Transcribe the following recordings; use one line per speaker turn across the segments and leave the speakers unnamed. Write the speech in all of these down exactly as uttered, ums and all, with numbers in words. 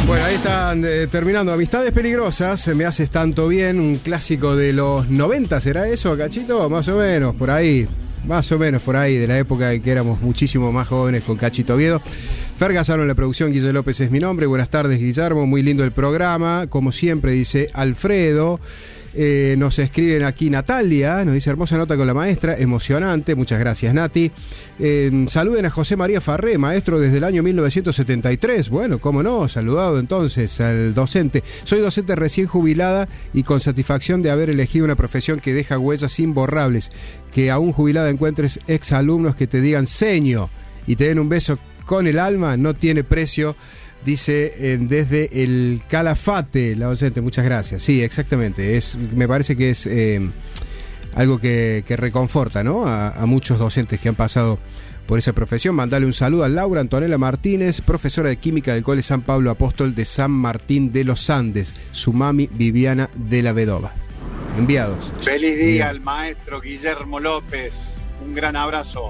Bueno, ahí están eh, terminando Amistades Peligrosas, Me Haces Tanto Bien, un clásico de los noventa, ¿será eso, Cachito? Más o menos, por ahí, más o menos por ahí, de la época en que éramos muchísimo más jóvenes con Cachito Oviedo. Fer Gazaro en la producción, Guille López es mi nombre. Buenas tardes, Guillermo, muy lindo el programa, como siempre, dice Alfredo. Eh, nos escriben aquí Natalia, nos dice hermosa nota con la maestra, emocionante, muchas gracias Nati. Eh, saluden a José María Farré, maestro desde el año mil novecientos setenta y tres, bueno, cómo no, saludado entonces al docente. Soy docente recién jubilada y con satisfacción de haber elegido una profesión que deja huellas imborrables, que aún jubilada encuentres exalumnos que te digan seño y te den un beso con el alma, no tiene precio. Dice eh, desde el Calafate, la docente, muchas gracias. Sí, exactamente, es, me parece que es eh, algo que, que reconforta, ¿no? A, a muchos docentes que han pasado por esa profesión. Mandale un saludo a Laura Antonella Martínez, profesora de Química del Cole San Pablo Apóstol de San Martín de los Andes, su mami Viviana de la Vedova. Enviados.
Feliz día al maestro Guillermo López, un gran abrazo.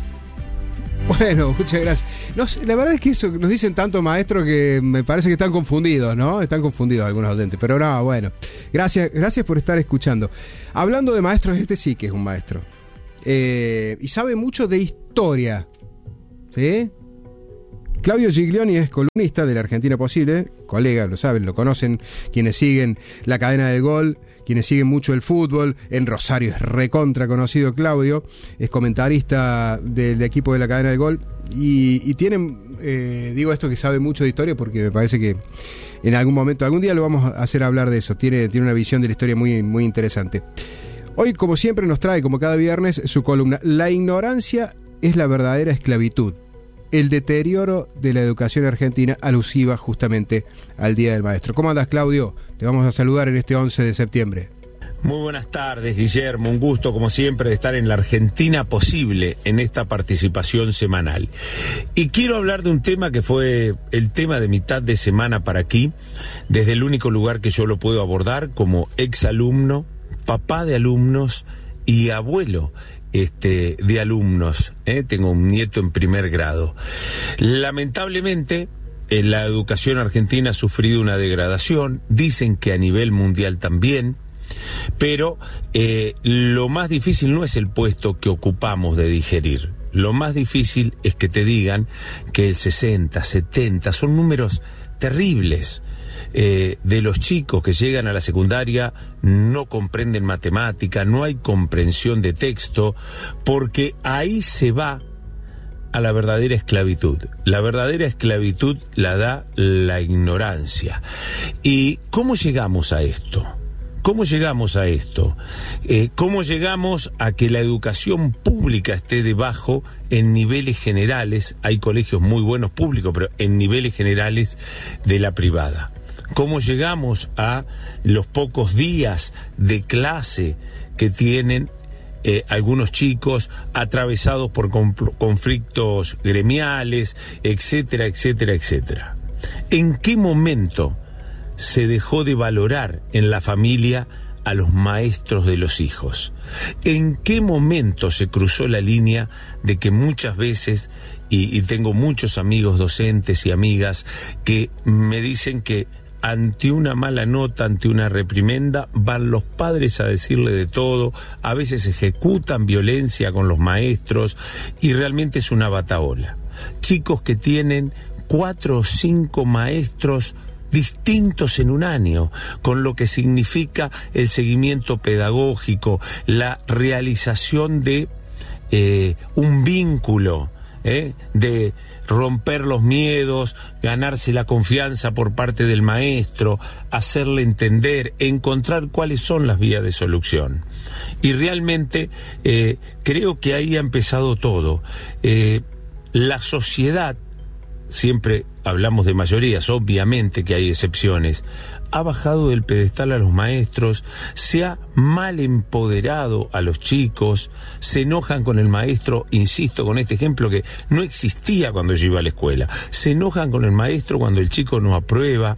Bueno, muchas gracias. No, la verdad es que eso nos dicen tanto maestros que me parece que están confundidos, ¿no? Están confundidos algunos docentes, pero no, bueno. Gracias, gracias por estar escuchando. Hablando de maestros, este sí que es un maestro. Eh, y sabe mucho de historia. ¿Sí? Claudio Giglioni es columnista de La Argentina Posible, colega, lo saben, lo conocen, quienes siguen la cadena del gol, quienes siguen mucho el fútbol. En Rosario es recontra conocido Claudio, es comentarista del de equipo de la cadena del gol y, y tienen, eh, digo esto que sabe mucho de historia porque me parece que en algún momento, algún día lo vamos a hacer hablar de eso, tiene, tiene una visión de la historia muy, muy interesante. Hoy, como siempre, nos trae, como cada viernes, su columna La ignorancia es la verdadera esclavitud. El deterioro de la educación argentina, alusiva justamente al Día del Maestro. ¿Cómo andas, Claudio? Te vamos a saludar en este once de septiembre.
Muy buenas tardes, Guillermo. Un gusto, como siempre, de estar en La Argentina Posible en esta participación semanal. Y quiero hablar de un tema que fue el tema de mitad de semana para aquí, desde el único lugar que yo lo puedo abordar como exalumno, papá de alumnos y abuelo Este, de alumnos, ¿eh? Tengo un nieto en primer grado. Lamentablemente, eh, la educación argentina ha sufrido una degradación, dicen que a nivel mundial también, pero eh, lo más difícil no es el puesto que ocupamos de digerir, lo más difícil es que te digan que el sesenta, setenta, son números terribles. Eh, de los chicos que llegan a la secundaria no comprenden matemática, no hay comprensión de texto, porque ahí se va a la verdadera esclavitud. La verdadera esclavitud la da la ignorancia. ¿Y cómo llegamos a esto? ¿Cómo llegamos a esto? Eh, ¿Cómo llegamos a que la educación pública esté debajo en niveles generales? Hay colegios muy buenos públicos, pero en niveles generales de la privada. ¿Cómo llegamos a los pocos días de clase que tienen eh, algunos chicos atravesados por conflictos gremiales, etcétera, etcétera, etcétera? ¿En qué momento se dejó de valorar en la familia a los maestros de los hijos? ¿En qué momento se cruzó la línea de que muchas veces, y, y tengo muchos amigos docentes y amigas que me dicen que ante una mala nota, ante una reprimenda, van los padres a decirle de todo, a veces ejecutan violencia con los maestros y realmente es una batahola? Chicos que tienen cuatro o cinco maestros distintos en un año, con lo que significa el seguimiento pedagógico, la realización de eh, un vínculo, eh, de romper los miedos, ganarse la confianza por parte del maestro, hacerle entender, encontrar cuáles son las vías de solución. Y realmente eh, creo que ahí ha empezado todo. Eh, la sociedad, siempre hablamos de mayorías, obviamente que hay excepciones, ha bajado del pedestal a los maestros, se ha mal empoderado a los chicos, se enojan con el maestro, insisto con este ejemplo que no existía cuando yo iba a la escuela, se enojan con el maestro cuando el chico no aprueba.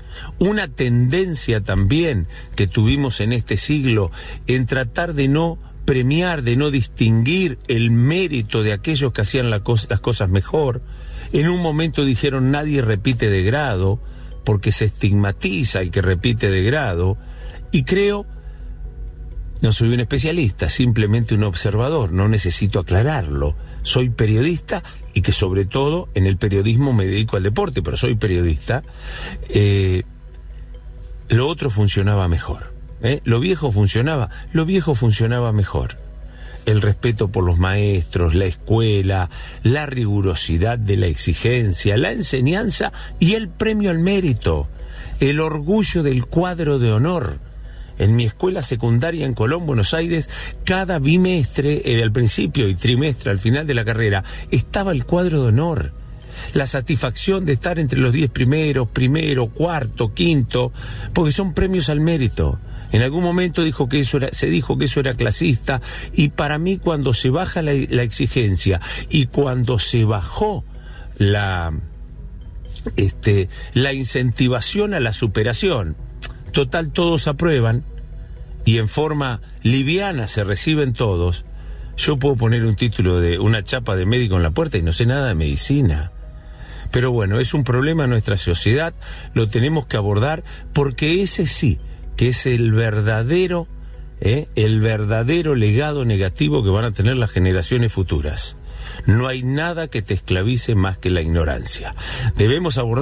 Una tendencia también que tuvimos en este siglo en tratar de no premiar, de no distinguir el mérito de aquellos que hacían la co- las cosas mejor. En un momento dijeron nadie repite de grado, porque se estigmatiza al que repite de grado, y creo, no soy un especialista, simplemente un observador, no necesito aclararlo. Soy periodista y que sobre todo en el periodismo me dedico al deporte, pero soy periodista. Eh, lo otro funcionaba mejor. ¿eh? Lo viejo funcionaba, lo viejo funcionaba mejor. El respeto por los maestros, la escuela, la rigurosidad de la exigencia, la enseñanza y el premio al mérito, el orgullo del cuadro de honor. En mi escuela secundaria en Colón, Buenos Aires, cada bimestre, eh, al principio y trimestre, al final de la carrera, estaba el cuadro de honor. La satisfacción de estar entre los diez primeros, primero, cuarto, quinto, porque son premios al mérito. En algún momento dijo que eso era, se dijo que eso era clasista, y para mí cuando se baja la, la exigencia y cuando se bajó la, este, la incentivación a la superación, total todos aprueban y en forma liviana se reciben todos, yo puedo poner un título de una chapa de médico en la puerta y no sé nada de medicina. Pero bueno, es un problema en nuestra sociedad, lo tenemos que abordar, porque ese sí que es el verdadero, ¿eh? el verdadero legado negativo que van a tener las generaciones futuras. No hay nada que te esclavice más que la ignorancia. Debemos abordar